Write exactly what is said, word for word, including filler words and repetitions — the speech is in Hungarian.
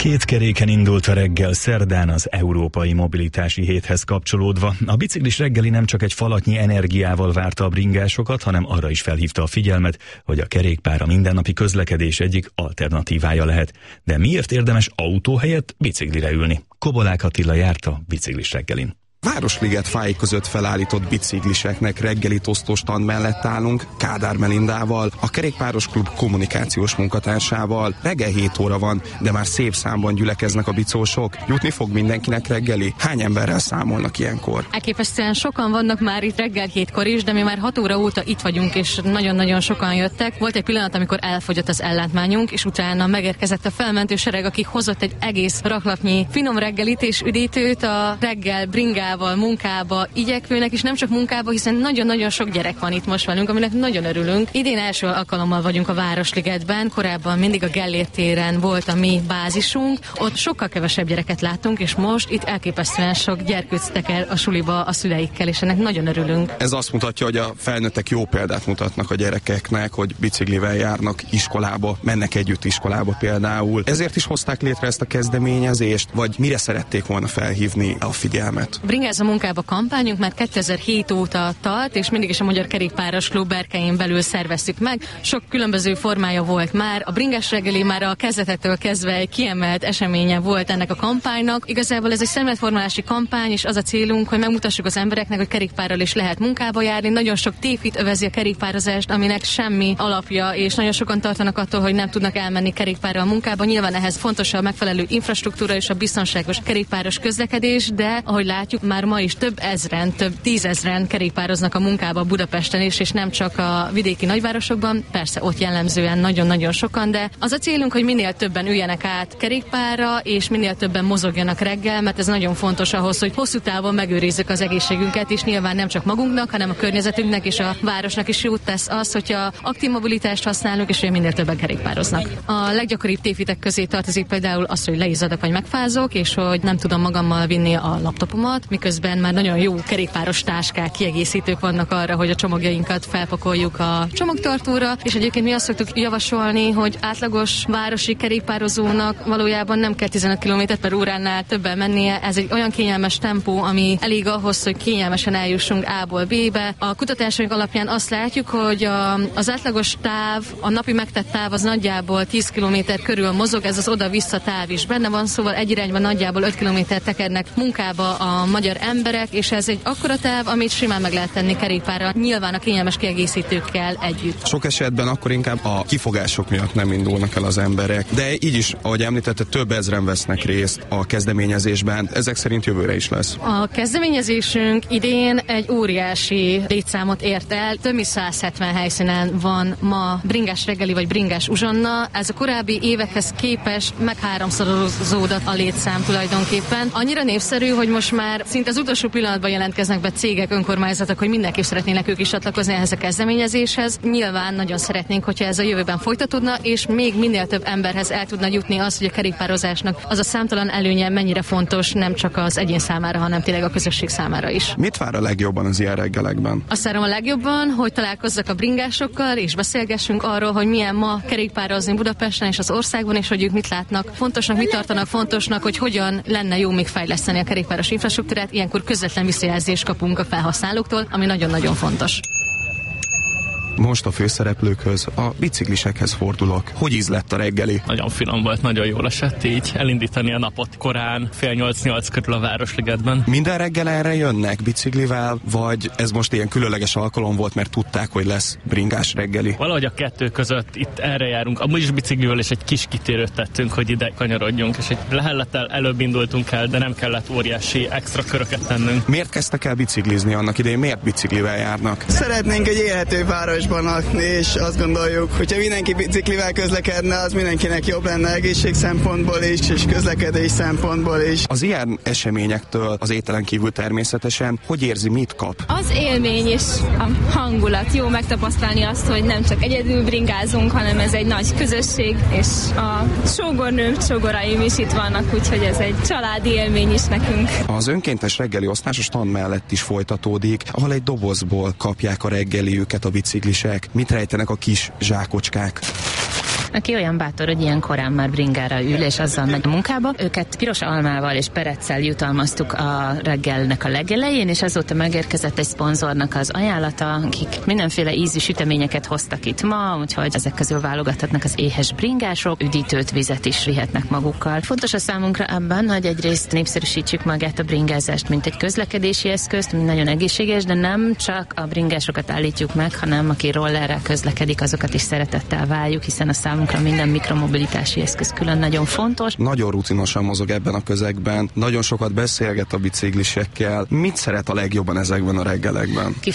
Két keréken indult a reggel szerdán az Európai Mobilitási Héthez kapcsolódva. A biciklis reggeli nem csak egy falatnyi energiával várta a bringásokat, hanem arra is felhívta a figyelmet, hogy a kerékpár a mindennapi közlekedés egyik alternatívája lehet. De miért érdemes autó helyett biciklire ülni? Kobolák Attila járt a biciklis reggelin. Városliget fái között felállított bicikliseknek reggeli osztóstand mellett állunk Kádár Melindával, a Kerékpáros Klub kommunikációs munkatársával. Reggel hét óra van, de már szép számban gyülekeznek a bicósok. Jutni fog mindenkinek reggeli? Hány emberrel számolnak ilyenkor? Elképesztően sokan vannak már itt reggel hétkor is, de mi már hat óra óta itt vagyunk, és nagyon-nagyon sokan jöttek. Volt egy pillanat, amikor elfogyott az ellátmányunk, és utána megérkezett a felmentő sereg, aki hozott egy egész raklapnyi finom reggelit és üdítőt a reggel bringával, munkába igyekvőnek, és nem csak munkába, hiszen nagyon-nagyon sok gyerek van itt most velünk, aminek nagyon örülünk. Idén első alkalommal vagyunk a Városligetben, korábban mindig a Gellért téren volt a mi bázisunk, ott sokkal kevesebb gyereket láttunk, és most itt elképesztően sok gyerkőc teker a suliba a szüleikkel, és ennek nagyon örülünk. Ez azt mutatja, hogy a felnőttek jó példát mutatnak a gyerekeknek, hogy biciklivel járnak iskolába, mennek együtt iskolába például. Ezért is hozták létre ezt a kezdeményezést, vagy mire szerették volna felhívni a figyelmet? Bringáz a munkába kampányunk már kétezer-hét óta tart, és mindig is a Magyar Kerékpáros Klub berkein belül szerveztük meg. Sok különböző formája volt már. A bringás reggeli már a kezdetettől kezdve egy kiemelt eseménye volt ennek a kampánynak. Igazából ez egy szemléletformálási kampány, és az a célunk, hogy megmutassuk az embereknek, hogy kerékpárral is lehet munkába járni. Nagyon sok tévhit övezi a kerékpározást, aminek semmi alapja, és nagyon sokan tartanak attól, hogy nem tudnak elmenni kerékpárral munkába. Nyilván ehhez fontos a megfelelő infrastruktúra és a biztonságos kerékpáros közlekedés, de ahogy látjuk, már ma is több ezren, több tízezren kerékpároznak a munkába Budapesten is, és nem csak a vidéki nagyvárosokban, persze ott jellemzően nagyon-nagyon sokan, de az a célunk, hogy minél többen üljenek át kerékpárra, és minél többen mozogjanak reggel, mert ez nagyon fontos ahhoz, hogy hosszú távon megőrizzük az egészségünket, és nyilván nem csak magunknak, hanem a környezetünknek és a városnak is jót tesz az, hogyha aktív mobilitást használunk, és hogy minél többen kerékpároznak. A leggyakoribb tévhitek közé tartozik például az, hogy leizzadok vagy megfázok, és hogy nem tudom magammal vinni a laptopomat, miközben már nagyon jó kerékpáros táskák, kiegészítők vannak arra, hogy a csomagjainkat felpakoljuk a csomagtartóra, és egyébként mi azt szoktuk javasolni, hogy átlagos városi kerékpározónak valójában nem kell tizenöt kilométer per óránál többen mennie, ez egy olyan kényelmes tempó, ami elég ahhoz, hogy kényelmesen eljussunk A-ból B-be. A kutatásaink alapján azt látjuk, hogy a, az átlagos táv, a napi megtett táv az nagyjából tíz kilométer körül mozog, ez az oda-vissza táv is benne van, szóval egy irányban nagyjából öt kilométer tekernek munkába a magyar emberek, és ez egy akkora táv, amit simán meg lehet tenni kerékpárral, nyilván a kényelmes kiegészítőkkel együtt. Sok esetben akkor inkább a kifogások miatt nem indulnak el az emberek, de így is, ahogy említette, több ezren vesznek részt a kezdeményezésben, ezek szerint jövőre is lesz. A kezdeményezésünk idén egy óriási létszámot ért el, több mint száz hetven helyszínen van ma bringás reggeli vagy bringás uzsonna, ez a korábbi évekhez képest meg háromszorozódott a létszám tulajdonképpen. Annyira népszerű, hogy most már szinte az utolsó pillanatban jelentkeznek be cégek, önkormányzatok, hogy mindenképp szeretnének ők is csatlakozni ehhez a kezdeményezéshez. Nyilván nagyon szeretnénk, hogyha ez a jövőben folytatódna, és még minél több emberhez el tudna jutni az, hogy a kerékpározásnak az a számtalan előnye mennyire fontos, nem csak az egyén számára, hanem tényleg a közösség számára is. Mit vár a legjobban az ilyen reggelekben? Azt várom a legjobban, hogy találkozzak a bringásokkal, és beszélgessünk arról, hogy milyen ma kerékpározni Budapesten és az országban, és hogy ők mit látnak fontosnak, mit tartanak fontosnak, hogy hogyan lenne jó még fejleszteni a kerékpáros infrastruktúrát. Ilyenkor közvetlen visszajelzést kapunk a felhasználóktól, ami nagyon-nagyon fontos. Most a főszereplőkhöz, a biciklisekhez fordulok. Hogy ízlett a reggeli? Nagyon finom volt, nagyon jól esett így elindítani a napot korán, fél nyolc-nyolc körül a Városligetben. Minden reggel erre jönnek biciklivel, vagy ez most ilyen különleges alkalom volt, mert tudták, hogy lesz bringás reggeli? Valahogy a kettő között itt erre járunk. Amúgy is biciklivel és egy kis kitérőt tettünk, hogy ide kanyarodjunk, és egy lehellettel előbb indultunk el, de nem kellett óriási extra köröket tennünk. Miért kezdtek el biciklizni annak idején? Miért biciklivel járnak? Szeretnénk egy élhető város lakni, és azt gondoljuk, hogyha mindenki biciklivel közlekedne, az mindenkinek jobb lenne egészség szempontból is, és közlekedés szempontból is. Az ilyen eseményektől az ételen kívül természetesen, hogy érzi, mit kap? Az élmény és a hangulat. Jó megtapasztalni azt, hogy nem csak egyedül bringázunk, hanem ez egy nagy közösség, és a sógornőm, sógoraim is itt vannak, úgyhogy ez egy családi élmény is nekünk. Az önkéntes reggeli osztás a stand mellett is folytatódik, ahol egy dobozból kapják a reggeliüket a biciklisek. Mit rejtenek a kis zsákocskák? aki olyan bátor, hogy ilyen korán már bringára ül, és azzal megy a munkába. Őket piros almával és pereccel jutalmaztuk a reggelnek a legelején, és azóta megérkezett egy szponzornak az ajánlata, akik mindenféle ízű süteményeket hoztak itt ma, úgyhogy ezek közül válogathatnak az éhes bringások, üdítőt, vizet is vihetnek magukkal. Fontos a számunkra ebben, hogy egyrészt népszerűsítsük magát a bringázást, mint egy közlekedési eszközt, nagyon egészséges, de nem csak a bringásokat állítjuk meg, hanem aki rollerrel közlekedik, azokat is szeretettel várjuk, hiszen a számunkra minden mikromobilitási eszköz külön nagyon fontos. Nagyon rutinosan mozog ebben a közegben, nagyon sokat beszélget a biciklisekkel. Mit szeret a legjobban ezekben a reggelekben?